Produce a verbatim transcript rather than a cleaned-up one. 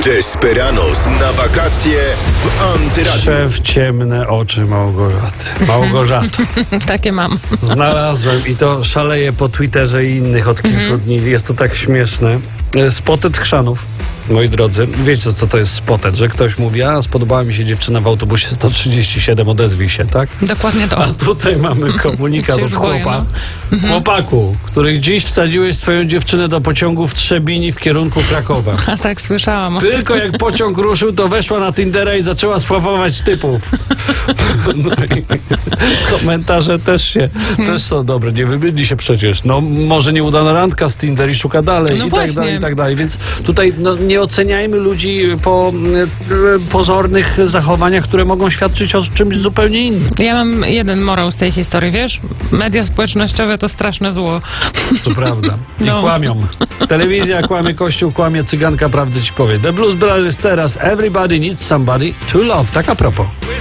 Desperados na wakacje w Antyradiu. Szef ciemne oczy Małgorzaty. Małgorzato. Takie mam. Znalazłem i to szaleje po Twitterze i innych od kilku mm. dni. Jest to tak śmieszne. Spotted chrzanów, moi drodzy. Wiecie, co to jest spotted? Że ktoś mówi, a spodobała mi się dziewczyna w autobusie sto trzydzieści siedem, odezwij się, tak? Dokładnie to. A tutaj mamy komunikat od chłopa. No. Chłopaku, który dziś wsadziłeś swoją dziewczynę do pociągu w Trzebini w kierunku Krakowa. A tak słyszałam. Tylko jak pociąg ruszył, to weszła na Tindera i zaczęła swapować typów. No i komentarze też się, też są dobre. Nie wybydli się przecież. No może nieudana randka z Tinder i szuka dalej No i właśnie. tak dalej, i tak dalej. Więc tutaj no, nie oceniajmy ludzi po e, pozornych zachowaniach, które mogą świadczyć o czymś zupełnie innym. Ja mam jeden morał z tej historii, wiesz? Media społecznościowe to straszne zło. To prawda. I No. kłamią. Telewizja kłamie, kościół kłamie, cyganka prawdę ci powie. The Blues Brothers teraz. Everybody needs somebody to love. Tak a propos.